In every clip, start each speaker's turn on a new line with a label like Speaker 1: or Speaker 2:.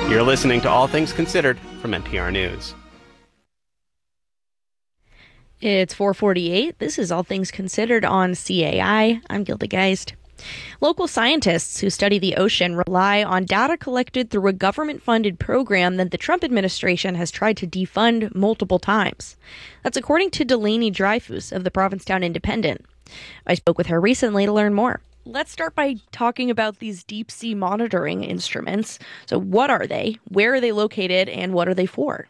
Speaker 1: You're listening to All Things Considered from NPR News.
Speaker 2: It's 4:48. This is All Things Considered on CAI. I'm Gilda Geist. Local scientists who study the ocean rely on data collected through a government-funded program that the Trump administration has tried to defund multiple times. That's according to Delaney Dreyfus of the Provincetown Independent. I spoke with her recently to learn more. Let's start by talking about these deep-sea monitoring instruments. So what are they? Where are they located? And what are they for?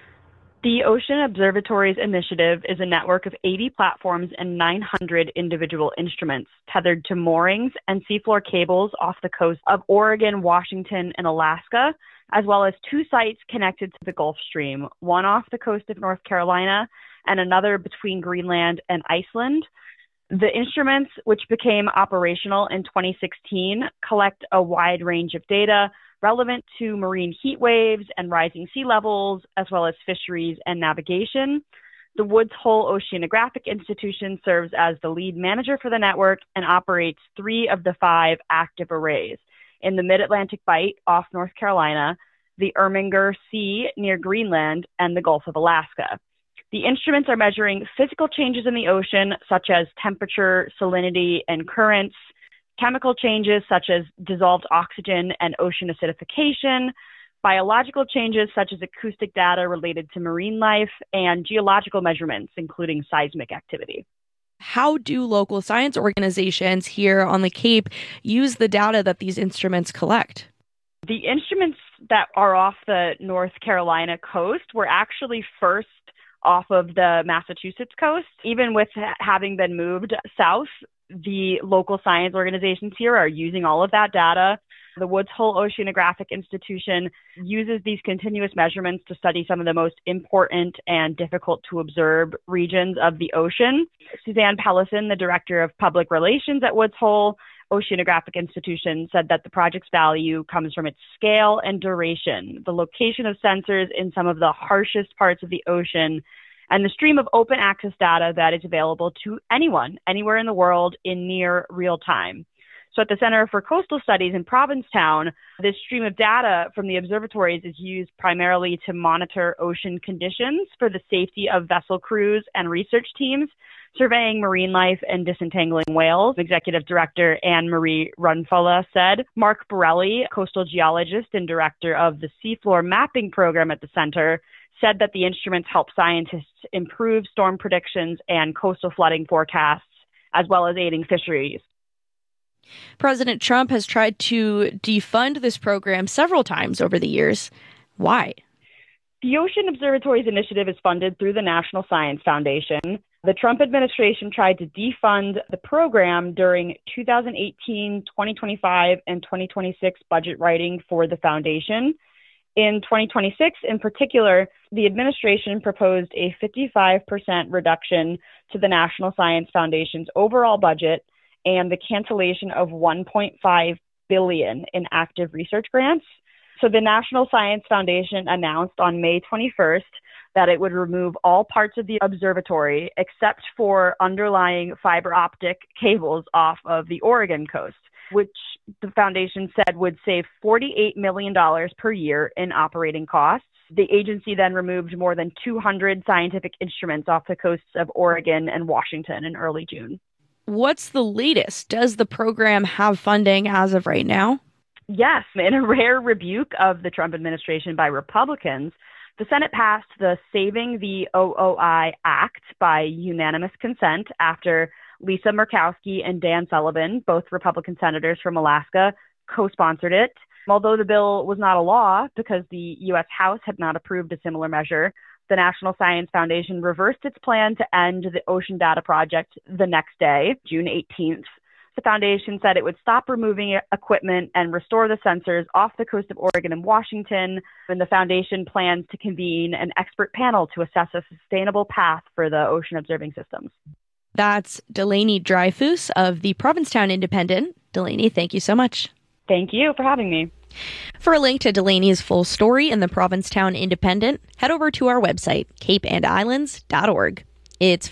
Speaker 3: The Ocean Observatories Initiative is a network of 80 platforms and 900 individual instruments tethered to moorings and seafloor cables off the coast of Oregon, Washington, and Alaska, as well as 2 sites connected to the Gulf Stream, one off the coast of North Carolina and another between Greenland and Iceland. The instruments, which became operational in 2016, collect a wide range of data relevant to marine heat waves and rising sea levels, as well as fisheries and navigation. The Woods Hole Oceanographic Institution serves as the lead manager for the network and operates 3 of the 5 active arrays in the Mid-Atlantic Bight off North Carolina, the Irminger Sea near Greenland, and the Gulf of Alaska. The instruments are measuring physical changes in the ocean, such as temperature, salinity, and currents, chemical changes such as dissolved oxygen and ocean acidification, biological changes such as acoustic data related to marine life, and geological measurements, including seismic activity.
Speaker 2: How do local science organizations here on the Cape use the data that these instruments collect?
Speaker 3: The instruments that are off the North Carolina coast were actually first off of the Massachusetts coast. Even with having been moved south, the local science organizations here are using all of that data. The Woods Hole Oceanographic Institution uses these continuous measurements to study some of the most important and difficult to observe regions of the ocean. Suzanne Pellison, the director of public relations at Woods Hole Oceanographic Institution, said that the project's value comes from its scale and duration, the location of sensors in some of the harshest parts of the ocean, and the stream of open access data that is available to anyone, anywhere in the world in near real time. So at the Center for Coastal Studies in Provincetown, this stream of data from the observatories is used primarily to monitor ocean conditions for the safety of vessel crews and research teams surveying marine life and disentangling whales. Executive Director Anne-Marie Runfala said. Mark Borelli, coastal geologist and director of the Seafloor Mapping Program at the center, said that the instruments help scientists improve storm predictions and coastal flooding forecasts, as well as aiding fisheries.
Speaker 2: President Trump has tried to defund this program several times over the years. Why?
Speaker 3: The Ocean Observatories Initiative is funded through the National Science Foundation. The Trump administration tried to defund the program during 2018, 2025, and 2026 budget writing for the foundation. In 2026, in particular, the administration proposed a 55% reduction to the National Science Foundation's overall budget and the cancellation of $1.5 billion in active research grants. So the National Science Foundation announced on May 21st that it would remove all parts of the observatory except for underlying fiber optic cables off of the Oregon coast, which the foundation said would save $48 million per year in operating costs. The agency then removed more than 200 scientific instruments off the coasts of Oregon and Washington in early June.
Speaker 2: What's the latest? Does the program have funding as of right now?
Speaker 3: Yes. In a rare rebuke of the Trump administration by Republicans, the Senate passed the Saving the OOI Act by unanimous consent after Lisa Murkowski and Dan Sullivan, both Republican senators from Alaska, co-sponsored it. Although the bill was not a law because the U.S. House had not approved a similar measure, the National Science Foundation reversed its plan to end the Ocean Data Project the next day, June 18th. The foundation said it would stop removing equipment and restore the sensors off the coast of Oregon and Washington, and the foundation plans to convene an expert panel to assess a sustainable path for the ocean observing systems.
Speaker 2: That's Delaney Dreyfus of the Provincetown Independent. Delaney, thank you so much.
Speaker 3: Thank you for having me.
Speaker 2: For a link to Delaney's full story in the Provincetown Independent, head over to our website, capeandislands.org. It's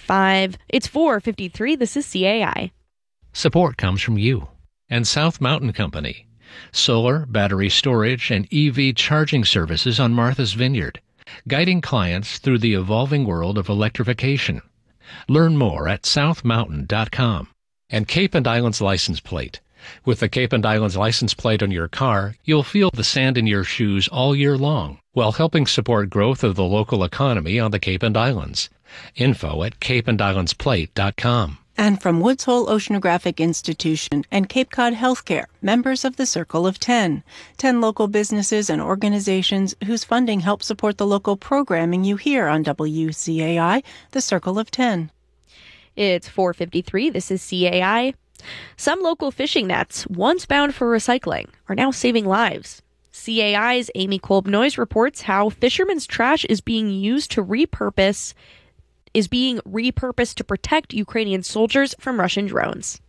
Speaker 2: 4:53. This is CAI.
Speaker 4: Support comes from you and South Mountain Company. solar, battery storage, and EV charging services on Martha's Vineyard, guiding clients through the evolving world of electrification. Learn more at southmountain.com. And Cape and Islands license plate. With the Cape and Islands license plate on your car, you'll feel the sand in your shoes all year long, while helping support growth of the local economy on the Cape and Islands. Info at capeandislandsplate.com.
Speaker 5: And from Woods Hole Oceanographic Institution and Cape Cod Healthcare, members of the Circle of 10. 10 local businesses and organizations whose funding helps support the local programming you hear on WCAI, the Circle of 10.
Speaker 2: It's 4:53. This is CAI. Some local fishing nets, once bound for recycling, are now saving lives. CAI's Amy Kolb-Noyes reports how fishermen's trash is being repurposed to protect Ukrainian soldiers from Russian drones.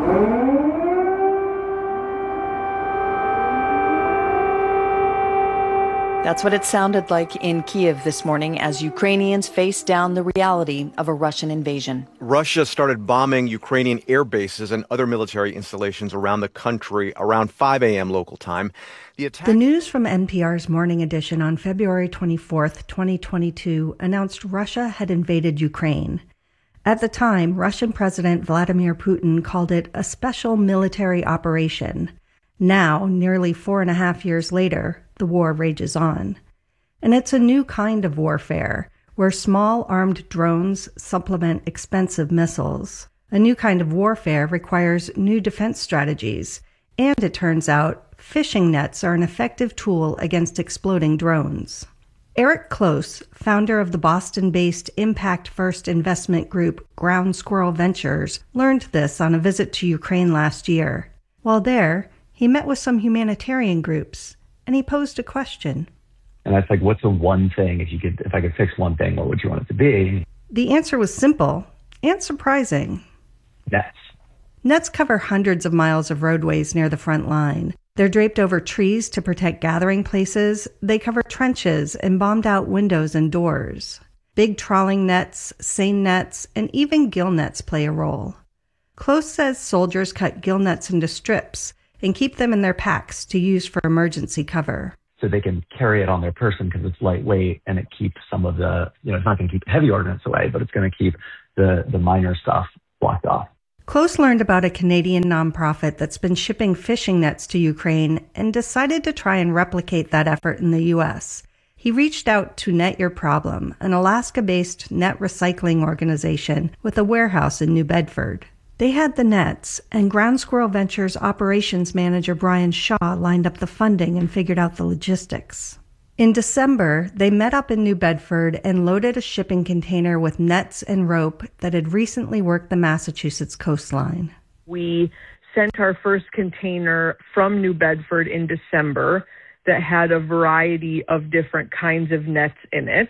Speaker 6: That's what it sounded like in Kyiv this morning as Ukrainians faced down the reality of a Russian invasion.
Speaker 7: Russia started bombing Ukrainian air bases and other military installations around the country around 5 a.m. local time.
Speaker 8: The news from NPR's Morning Edition on February 24th, 2022 announced Russia had invaded Ukraine. At the time, Russian President Vladimir Putin called it a special military operation. Now, nearly 4.5 years later, the war rages on. And it's a new kind of warfare, where small armed drones supplement expensive missiles. A new kind of warfare requires new defense strategies, and it turns out fishing nets are an effective tool against exploding drones. Eric Close, founder of the Boston-based Impact First investment group Ground Squirrel Ventures, learned this on a visit to Ukraine last year. While there, he met with some humanitarian groups, and he posed a question.
Speaker 9: And that's like, what's the one thing, if I could fix one thing, what would you want it to be?
Speaker 8: The answer was simple and surprising.
Speaker 9: Nets.
Speaker 8: Nets cover hundreds of miles of roadways near the front line. They're draped over trees to protect gathering places. They cover trenches and bombed out windows and doors. Big trawling nets, seine nets, and even gill nets play a role. Close says soldiers cut gill nets into strips and keep them in their packs to use for emergency cover.
Speaker 9: So they can carry it on their person because it's lightweight and it keeps some of the, it's not going to keep heavy ordnance away, but it's going to keep the minor stuff blocked off.
Speaker 8: Close learned about a Canadian nonprofit that's been shipping fishing nets to Ukraine and decided to try and replicate that effort in the U.S. He reached out to Net Your Problem, an Alaska-based net recycling organization with a warehouse in New Bedford. They had the nets, and Ground Squirrel Ventures operations manager Brian Shaw lined up the funding and figured out the logistics. In December, they met up in New Bedford and loaded a shipping container with nets and rope that had recently worked the Massachusetts coastline.
Speaker 10: We sent our first container from New Bedford in December that had a variety of different kinds of nets in it.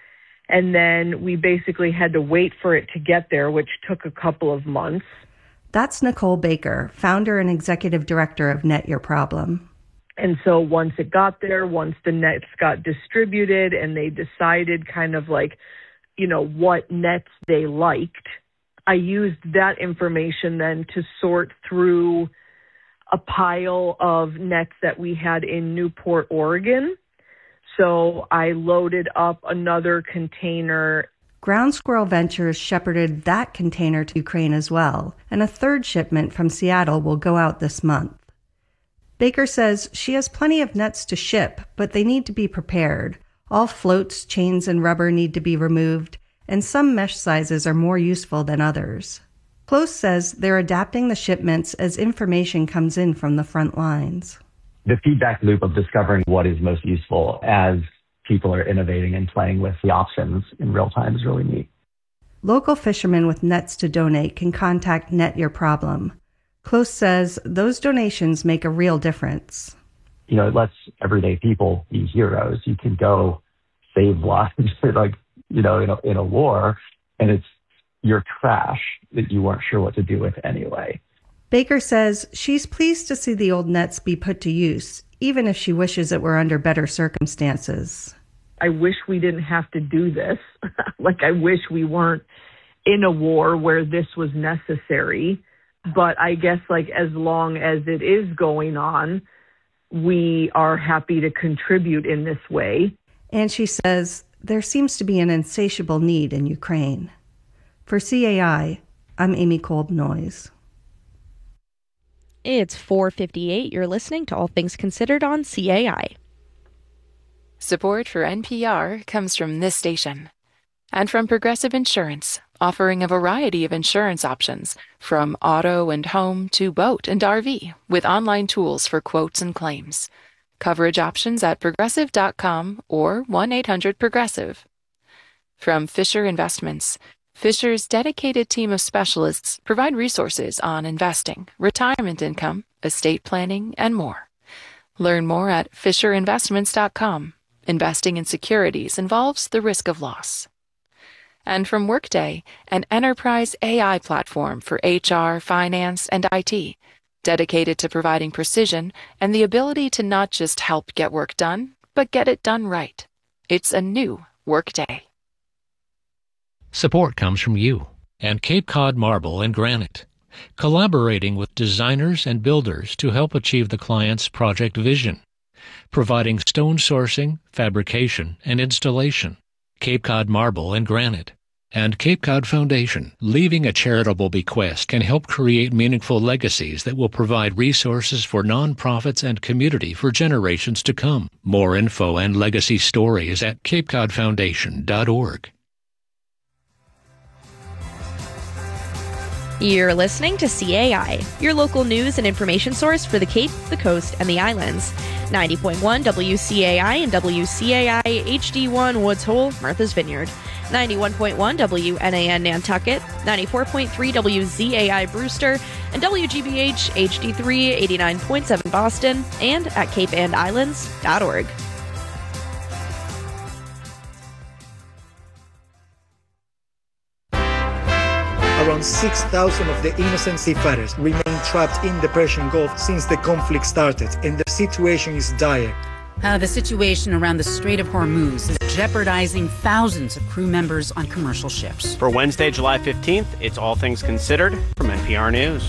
Speaker 10: And then we basically had to wait for it to get there, which took a couple of months.
Speaker 8: That's Nicole Baker, founder and executive director of Net Your Problem.
Speaker 10: And so once it got there, once the nets got distributed and they decided kind of like, what nets they liked, I used that information then to sort through a pile of nets that we had in Newport, Oregon. So I loaded up another container.
Speaker 8: Ground Squirrel Ventures shepherded that container to Ukraine as well, and a third shipment from Seattle will go out this month. Baker says she has plenty of nets to ship, but they need to be prepared. All floats, chains, and rubber need to be removed, and some mesh sizes are more useful than others. Close says they're adapting the shipments as information comes in from the front lines.
Speaker 9: The feedback loop of discovering what is most useful as people are innovating and playing with the options in real time is really neat.
Speaker 8: Local fishermen with nets to donate can contact Net Your Problem. Close says those donations make a real difference.
Speaker 9: It lets everyday people be heroes. You can go save lives, in a war, and it's your trash that you weren't sure what to do with anyway.
Speaker 8: Baker says she's pleased to see the old nets be put to use, even if she wishes it were under better circumstances.
Speaker 10: I wish we didn't have to do this. I wish we weren't in a war where this was necessary. But I guess as long as it is going on, we are happy to contribute in this way.
Speaker 8: And she says there seems to be an insatiable need in Ukraine. For CAI, I'm Amy Kolb-Noyes.
Speaker 2: It's 4:58. You're listening to All Things Considered on CAI.
Speaker 11: Support for NPR comes from this station and from Progressive Insurance, offering a variety of insurance options from auto and home to boat and RV with online tools for quotes and claims. Coverage options at progressive.com or 1-800-PROGRESSIVE. From Fisher Investments, Fisher's dedicated team of specialists provide resources on investing, retirement income, estate planning, and more. Learn more at fisherinvestments.com. Investing in securities involves the risk of loss. And from Workday, an enterprise AI platform for HR, finance, and IT, dedicated to providing precision and the ability to not just help get work done, but get it done right. It's a new Workday.
Speaker 4: Support comes from you and Cape Cod Marble and Granite, collaborating with designers and builders to help achieve the client's project vision, providing stone sourcing, fabrication, and installation. Cape Cod Marble and Granite and Cape Cod Foundation. Leaving a charitable bequest can help create meaningful legacies that will provide resources for nonprofits and community for generations to come. More info and legacy stories at capecodfoundation.org.
Speaker 2: You're listening to CAI, your local news and information source for the Cape, the Coast, and the Islands. 90.1 WCAI and WCAI HD1 Woods Hole, Martha's Vineyard. 91.1 WNAN Nantucket, 94.3 WZAI Brewster, and WGBH HD3 89.7 Boston, and at capeandislands.org.
Speaker 12: Around 6,000 of the innocent seafarers remain trapped in the Persian Gulf since the conflict started, and the situation is dire.
Speaker 13: The situation around the Strait of Hormuz is jeopardizing thousands of crew members on commercial ships.
Speaker 1: For Wednesday, July 15th, it's All Things Considered from NPR News.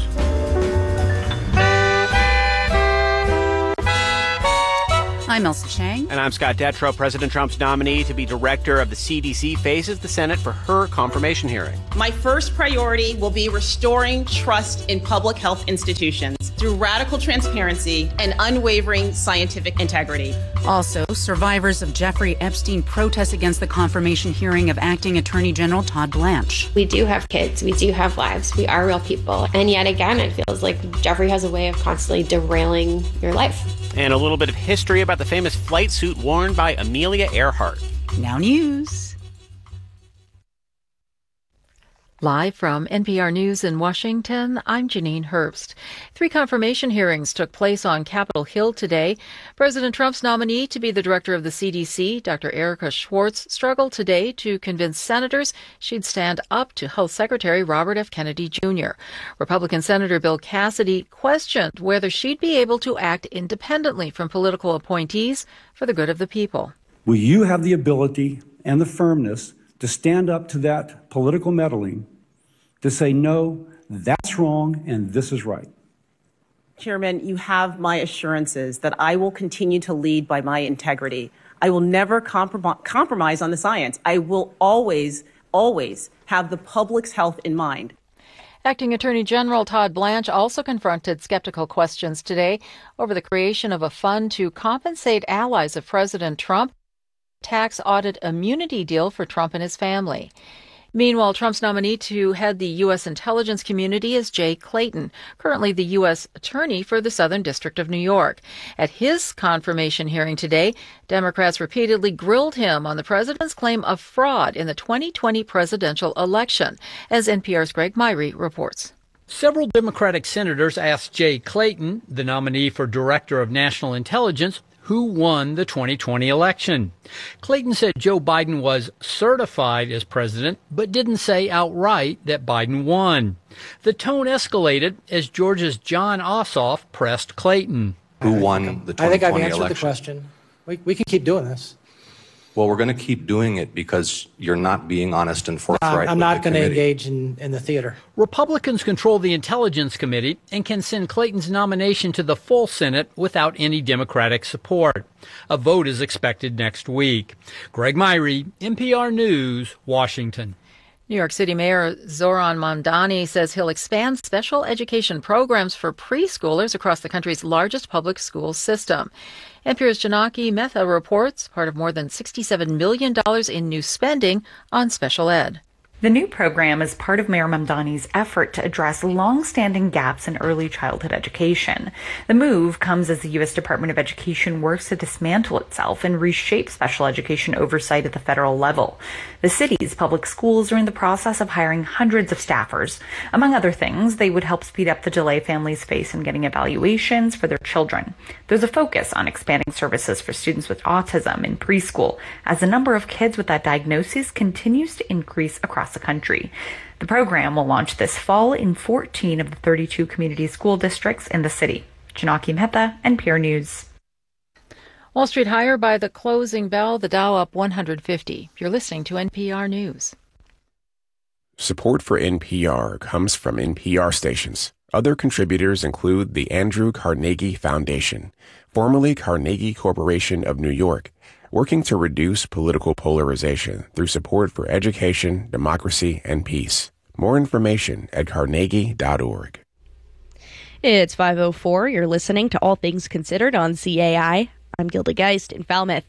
Speaker 13: I'm Elsa Chang.
Speaker 1: And I'm Scott Detrow. President Trump's nominee to be director of the CDC faces the Senate for her confirmation hearing.
Speaker 14: My first priority will be restoring trust in public health institutions through radical transparency and unwavering scientific integrity.
Speaker 13: Also, survivors of Jeffrey Epstein protest against the confirmation hearing of Acting Attorney General Todd Blanche.
Speaker 15: We do have kids. We do have lives. We are real people. And yet again, it feels like Jeffrey has a way of constantly derailing your life.
Speaker 1: And a little bit of history about the famous flight suit worn by Amelia Earhart.
Speaker 13: Now news.
Speaker 16: Live from NPR News in Washington, I'm Janine Herbst. 3 confirmation hearings took place on Capitol Hill today. President Trump's nominee to be the director of the CDC, Dr. Erica Schwartz, struggled today to convince senators she'd stand up to Health Secretary Robert F. Kennedy Jr. Republican Senator Bill Cassidy questioned whether she'd be able to act independently from political appointees for the good of the people.
Speaker 17: Will you have the ability and the firmness to stand up to that political meddling, to say, no, that's wrong and this is right?
Speaker 14: Chairman, you have my assurances that I will continue to lead by my integrity. I will never compromise on the science. I will always have the public's health in mind.
Speaker 16: Acting Attorney General Todd Blanche also confronted skeptical questions today over the creation of a fund to compensate allies of President Trump, tax audit immunity deal for Trump and his family. Meanwhile, Trump's nominee to head the U.S. intelligence community is Jay Clayton, currently the U.S. attorney for the Southern District of New York. At his confirmation hearing today, Democrats repeatedly grilled him on the president's claim of fraud in the 2020 presidential election, as NPR's Greg Myrie reports.
Speaker 18: Several Democratic senators asked Jay Clayton, the nominee for Director of National Intelligence, who won the 2020 election. Clayton said Joe Biden was certified as president, but didn't say outright that Biden won. The tone escalated as Georgia's John Ossoff pressed Clayton.
Speaker 19: Who won the 2020 election?
Speaker 20: I think I've answered the question. We can keep doing this.
Speaker 19: Well, we're going to keep doing it because you're not being honest and forthright.
Speaker 20: I'm not going to engage in the theater.
Speaker 18: Republicans control the Intelligence Committee and can send Clayton's nomination to the full Senate without any Democratic support. A vote is expected next week. Greg Myrie, NPR News, Washington.
Speaker 16: New York City Mayor Zoran Mamdani says he'll expand special education programs for preschoolers across the country's largest public school system. NPR's Janaki Mehta reports part of more than $67 million in new spending on special ed.
Speaker 21: The new program is part of Mayor Mamdani's effort to address long-standing gaps in early childhood education. The move comes as the U.S. Department of Education works to dismantle itself and reshape special education oversight at the federal level. The city's public schools are in the process of hiring hundreds of staffers. Among other things, they would help speed up the delay families face in getting evaluations for their children. There's a focus on expanding services for students with autism in preschool, as the number of kids with that diagnosis continues to increase across the country. The program will launch this fall in 14 of the 32 community school districts in the city. Janaki Mehta, NPR News.
Speaker 16: Wall Street higher by the closing bell, the Dow up 150. You're listening to NPR News.
Speaker 22: Support for NPR comes from NPR stations. Other contributors include the Andrew Carnegie Foundation, formerly Carnegie Corporation of New York, working to reduce political polarization through support for education, democracy, and peace. More information at carnegie.org.
Speaker 2: It's 5:04. You're listening to All Things Considered on CAI. I'm Gilda Geist in Falmouth.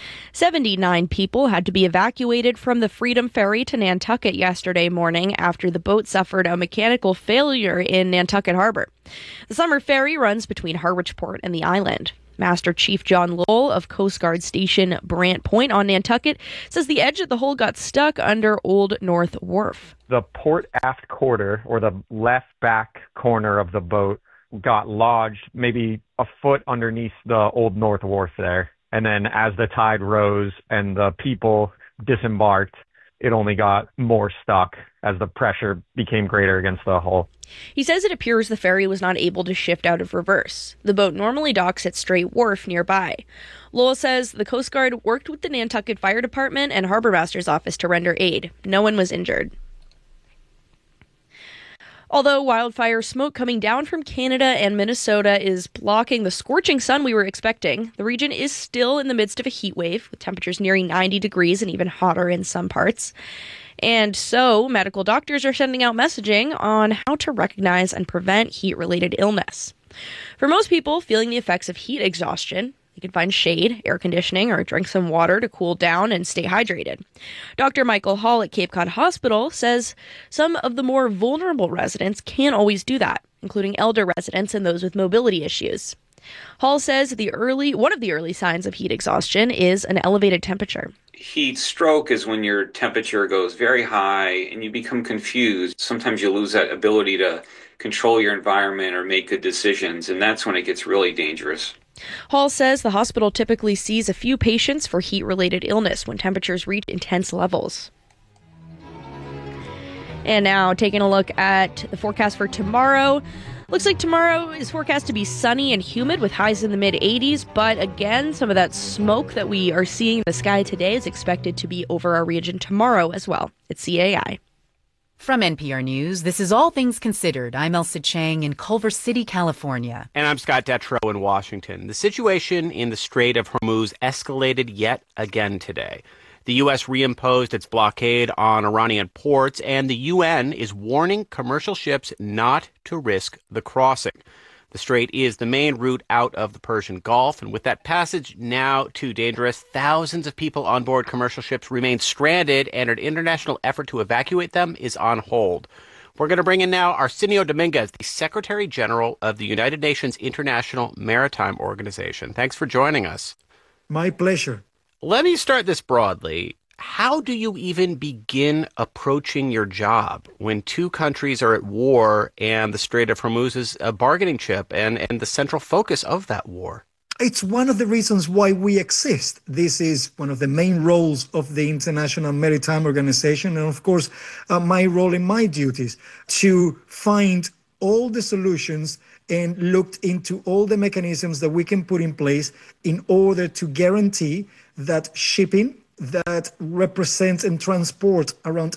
Speaker 2: 79 people had to be evacuated from the Freedom Ferry to Nantucket yesterday morning after the boat suffered a mechanical failure in Nantucket Harbor. The summer ferry runs between Harwichport and the island. Master Chief John Lowell of Coast Guard Station Brant Point on Nantucket says the edge of the hull got stuck under Old North Wharf.
Speaker 23: The port aft quarter, or the left back corner of the boat, got lodged maybe a foot underneath the Old North Wharf there. And then as the tide rose and the people disembarked, it only got more stuck as the pressure became greater against the hull.
Speaker 2: He says it appears the ferry was not able to shift out of reverse. The boat normally docks at Strait Wharf nearby. Lowell says the Coast Guard worked with the Nantucket Fire Department and Harbor Master's office to render aid. No one was injured. Although wildfire smoke coming down from Canada and Minnesota is blocking the scorching sun we were expecting, the region is still in the midst of a heat wave, with temperatures nearing 90 degrees and even hotter in some parts. And so, medical doctors are sending out messaging on how to recognize and prevent heat-related illness. For most people feeling the effects of heat exhaustion, you can find shade, air conditioning, or drink some water to cool down and stay hydrated. Dr. Michael Hall at Cape Cod Hospital says some of the more vulnerable residents can't always do that, including elder residents and those with mobility issues. Hall says one of the early signs of heat exhaustion is an elevated temperature.
Speaker 24: Heat stroke is when your temperature goes very high and you become confused. Sometimes you lose that ability to control your environment or make good decisions, and that's when it gets really dangerous.
Speaker 2: Hall says the hospital typically sees a few patients for heat-related illness when temperatures reach intense levels. And now, taking a look at the forecast for tomorrow. Looks like tomorrow is forecast to be sunny and humid with highs in the mid-80s, but again, some of that smoke that we are seeing in the sky today is expected to be over our region tomorrow as well. It's CAI.
Speaker 13: From NPR News, this is All Things Considered. I'm Elsa Chang in Culver City, California.
Speaker 1: And I'm Scott Detrow in Washington. The situation in the Strait of Hormuz escalated yet again today. The U.S. reimposed its blockade on Iranian ports, and the UN is warning commercial ships not to risk the crossing. The strait is the main route out of the Persian Gulf, and with that passage now too dangerous, thousands of people on board commercial ships remain stranded, and an international effort to evacuate them is on hold. We're going to bring in now Arsenio Dominguez, the Secretary General of the United Nations International Maritime Organization. Thanks for joining us.
Speaker 12: My pleasure.
Speaker 1: Let me start this broadly. How do you even begin approaching your job when two countries are at war and the Strait of Hormuz is a bargaining chip and the central focus of that war?
Speaker 12: It's one of the reasons why we exist. This is one of the main roles of the International Maritime Organization. And of course, my role and my duties to find all the solutions and look into all the mechanisms that we can put in place in order to guarantee that shipping that represents and transports around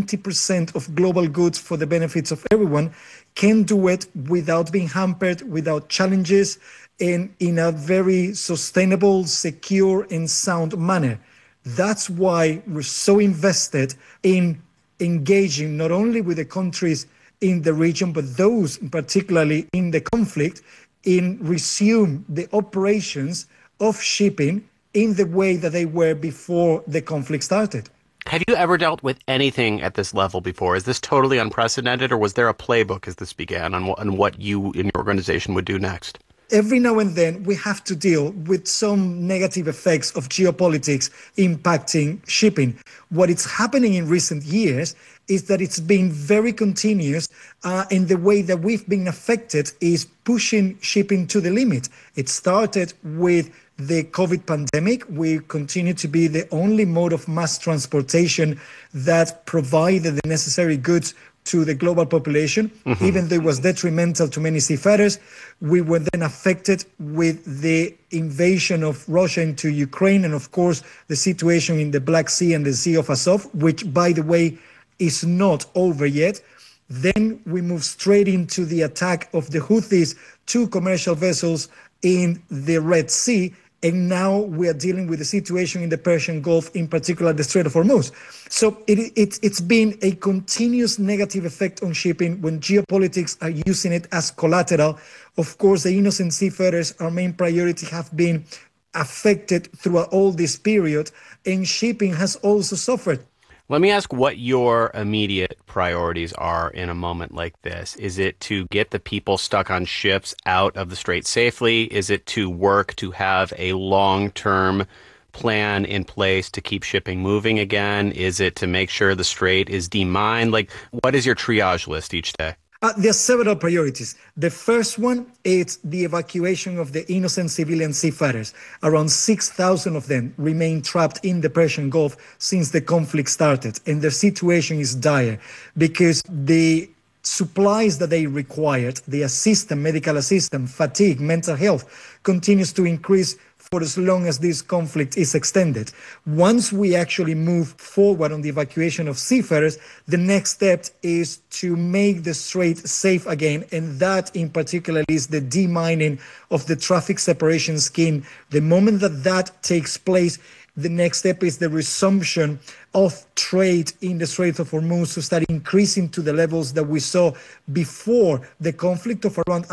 Speaker 12: 90% of global goods for the benefits of everyone can do it without being hampered, without challenges, and in a very sustainable, secure, and sound manner. That's why we're so invested in engaging not only with the countries in the region, but those particularly in the conflict, in resume the operations of shipping in the way that they were before the conflict started.
Speaker 1: Have you ever dealt with anything at this level before? Is this totally unprecedented, or was there a playbook as this began on what you in your organization would do next?
Speaker 12: Every now and then, we have to deal with some negative effects of geopolitics impacting shipping. What is happening in recent years is that it's been very continuous, and the way that we've been affected is pushing shipping to the limit. It started with the COVID pandemic. We continue to be the only mode of mass transportation that provided the necessary goods to the global population, even though it was detrimental to many seafarers. We were then affected with the invasion of Russia into Ukraine, and of course, the situation in the Black Sea and the Sea of Azov, which, by the way, is not over yet. Then we move straight into the attack of the Houthis to commercial vessels in the Red Sea. And now we are dealing with the situation in the Persian Gulf, in particular the Strait of Hormuz. So it's been a continuous negative effect on shipping when geopolitics are using it as collateral. Of course, the innocent seafarers, our main priority, have been affected throughout all this period, and shipping has also suffered.
Speaker 1: Let me ask what your immediate priorities are in a moment like this. Is it to get the people stuck on ships out of the strait safely? Is it to work to have a long-term plan in place to keep shipping moving again? Is it to make sure the strait is demined? Like, what is your triage list each day?
Speaker 12: There are several priorities. The first one is the evacuation of the innocent civilian seafarers. Around 6,000 of them remain trapped in the Persian Gulf since the conflict started. And their situation is dire because the supplies that they required, the medical assistance, fatigue, mental health, continues to increase for as long as this conflict is extended. Once we actually move forward on the evacuation of seafarers, the next step is to make the strait safe again, and that in particular is the demining of the traffic separation scheme. The moment that takes place, the next step is the resumption of trade in the Strait of Hormuz to start increasing to the levels that we saw before the conflict of around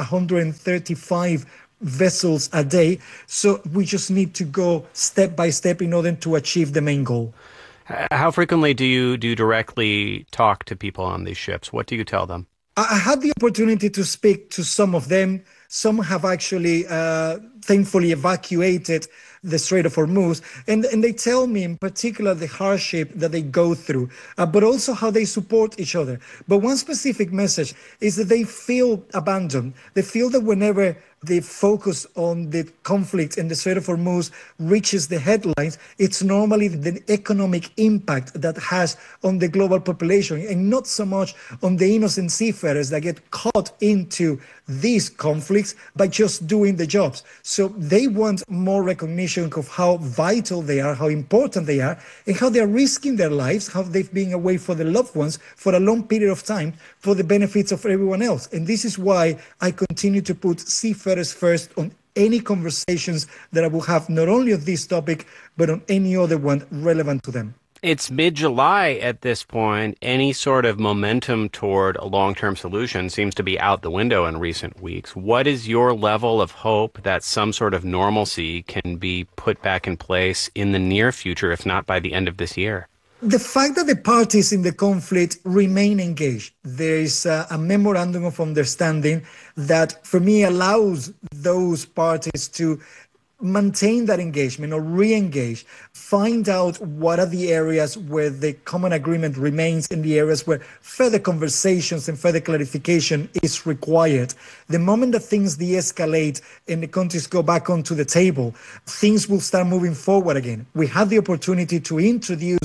Speaker 12: 135 vessels a day. So we just need to go step by step in order to achieve the main goal.
Speaker 1: How frequently do you directly talk to people on these ships? What do you tell them?
Speaker 12: I had the opportunity to speak to some of them. Some have actually thankfully evacuated the Strait of Hormuz, and they tell me in particular the hardship that they go through, but also how they support each other. But one specific message is that they feel abandoned. They feel that whenever the focus on the conflict in the Strait of Hormuz reaches the headlines, it's normally the economic impact that has on the global population, and not so much on the innocent seafarers that get caught into these conflicts by just doing the jobs. So they want more recognition of how vital they are, how important they are, and how they are risking their lives, how they've been away for their loved ones for a long period of time for the benefits of everyone else. And this is why I continue to put seafarers first on any conversations that I will have, not only of this topic, but on any other one relevant to them.
Speaker 1: It's mid-July at this point. Any sort of momentum toward a long-term solution seems to be out the window in recent weeks. What is your level of hope that some sort of normalcy can be put back in place in the near future, if not by the end of this year?
Speaker 12: The fact that the parties in the conflict remain engaged, there is a memorandum of understanding that, for me, allows those parties to maintain that engagement or re-engage, find out what are the areas where the common agreement remains and the areas where further conversations and further clarification is required. The moment that things de-escalate and the countries go back onto the table, things will start moving forward again. We had the opportunity to introduce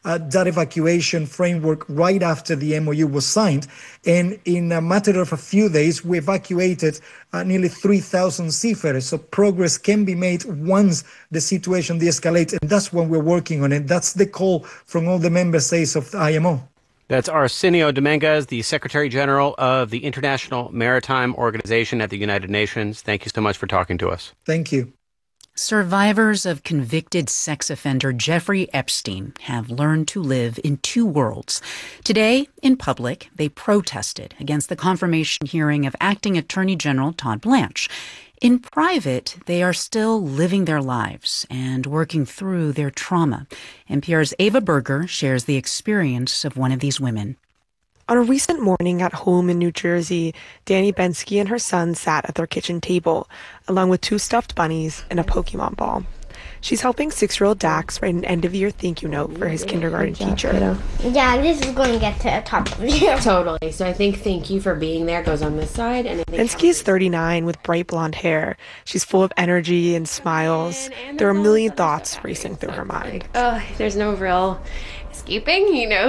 Speaker 12: that evacuation framework right after the MOU was signed. And in a matter of a few days, we evacuated nearly 3,000 seafarers. So progress can be made once the situation de-escalates. And that's what we're working on. And that's the call from all the member states of the IMO.
Speaker 1: That's Arsenio Dominguez, the Secretary General of the International Maritime Organization at the United Nations. Thank you so much for talking to us.
Speaker 12: Thank you.
Speaker 13: Survivors of convicted sex offender Jeffrey Epstein have learned to live in two worlds. Today, in public, they protested against the confirmation hearing of Acting Attorney General Todd Blanche. In private, they are still living their lives and working through their trauma. NPR's Ava Berger shares the experience of one of these women.
Speaker 3: On a recent morning at home in New Jersey, Danny Bensky and her son sat at their kitchen table, along with 2 stuffed bunnies and a Pokemon ball. She's helping 6-year-old Dax write an end-of-year thank you note for his kindergarten teacher.
Speaker 5: Yeah, this is going to get to the top of you.
Speaker 15: Totally. So I think thank you for being there goes on this side. And I think
Speaker 3: Bensky is 39 with bright blonde hair. She's full of energy and smiles. There are a million thoughts racing through her mind.
Speaker 15: There's no real escaping,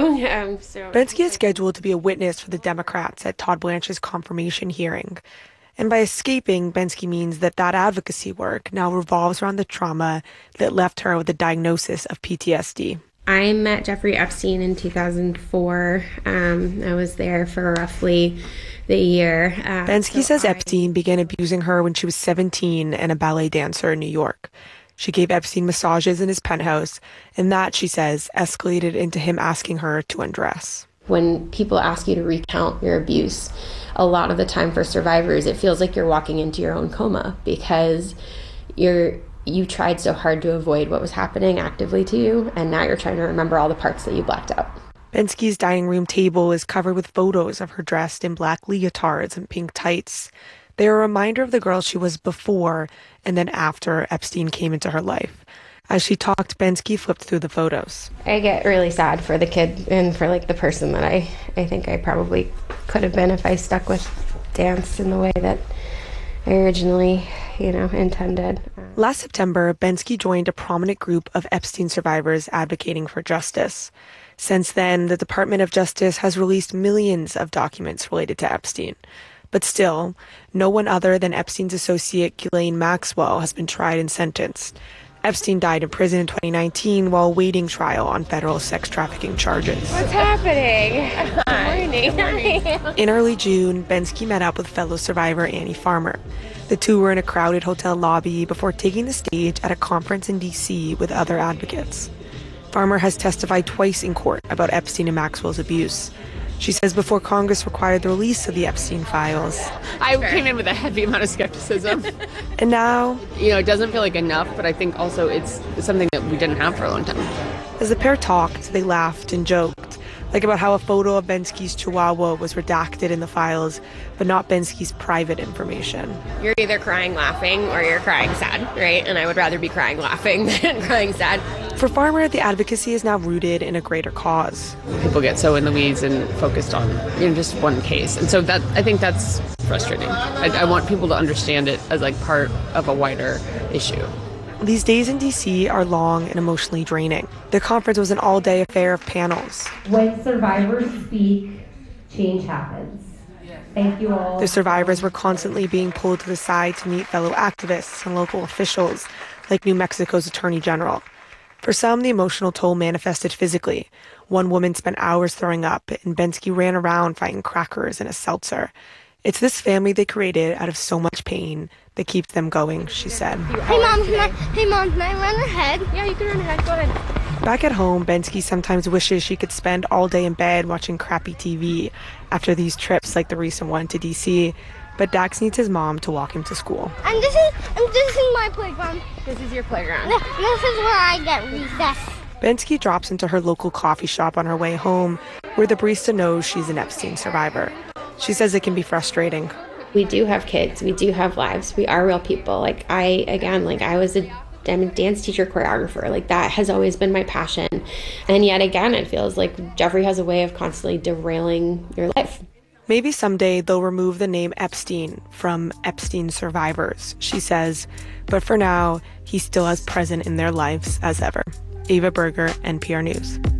Speaker 3: Bensky is scheduled to be a witness for the Democrats at Todd Blanche's confirmation hearing. And by escaping, Bensky means that advocacy work now revolves around the trauma that left her with a diagnosis of PTSD.
Speaker 15: I met Jeffrey Epstein in 2004. I was there for roughly the year.
Speaker 3: Bensky says Epstein began abusing her when she was 17 and a ballet dancer in New York. She gave Epstein massages in his penthouse, and that, she says, escalated into him asking her to undress.
Speaker 15: When people ask you to recount your abuse, a lot of the time for survivors, it feels like you're walking into your own coma because you tried so hard to avoid what was happening actively to you, and now you're trying to remember all the parts that you blacked out.
Speaker 3: Bensky's dining room table is covered with photos of her dressed in black leotards and pink tights. They are a reminder of the girl she was before and then after Epstein came into her life. As she talked, Bensky flipped through the photos.
Speaker 15: I get really sad for the kid and for the person that I think I probably could have been if I stuck with dance in the way that I originally, intended.
Speaker 3: Last September, Bensky joined a prominent group of Epstein survivors advocating for justice. Since then, the Department of Justice has released millions of documents related to Epstein. But still, no one other than Epstein's associate Ghislaine Maxwell has been tried and sentenced. Epstein died in prison in 2019 while awaiting trial on federal sex trafficking charges.
Speaker 15: What's happening? Good morning.
Speaker 3: In early June, Bensky met up with fellow survivor Annie Farmer. The two were in a crowded hotel lobby before taking the stage at a conference in D.C. with other advocates. Farmer has testified twice in court about Epstein and Maxwell's abuse. She says before Congress required the release of the Epstein files,
Speaker 6: I came in with a heavy amount of skepticism.
Speaker 3: And now,
Speaker 6: it doesn't feel like enough, but I think also it's something that we didn't have for a long time.
Speaker 3: As the pair talked, they laughed and joked, about how a photo of Bensky's chihuahua was redacted in the files, but not Bensky's private information.
Speaker 15: You're either crying laughing or you're crying sad, right? And I would rather be crying laughing than crying sad.
Speaker 3: For Farmer, the advocacy is now rooted in a greater cause.
Speaker 6: People get so in the weeds and focused on just one case. And so I think that's frustrating. I want people to understand it as part of a wider issue.
Speaker 3: These days in D.C. are long and emotionally draining. The conference was an all-day affair of panels.
Speaker 7: When survivors speak, change happens. Thank you all.
Speaker 3: The survivors were constantly being pulled to the side to meet fellow activists and local officials, like New Mexico's Attorney General. For some, the emotional toll manifested physically. One woman spent hours throwing up, and Bensky ran around fighting crackers and a seltzer. It's this family they created out of so much pain that keeps them going, she said.
Speaker 5: Hey, Mom, can I run ahead?
Speaker 15: Yeah, you can run ahead. Go ahead.
Speaker 3: Back at home, Bensky sometimes wishes she could spend all day in bed watching crappy TV after these trips like the recent one to D.C., but Dax needs his mom to walk him to school.
Speaker 5: And this is my playground.
Speaker 15: This is your playground.
Speaker 5: This is where I get recess.
Speaker 3: Bensky drops into her local coffee shop on her way home, where the barista knows she's an Epstein survivor. She says it can be frustrating.
Speaker 15: We do have kids. We do have lives. We are real people. I was a dance teacher, choreographer. That has always been my passion. And yet again, it feels like Jeffrey has a way of constantly derailing your life.
Speaker 3: Maybe someday they'll remove the name Epstein from Epstein survivors, she says. But for now, he's still as present in their lives as ever. Ava Berger, NPR News.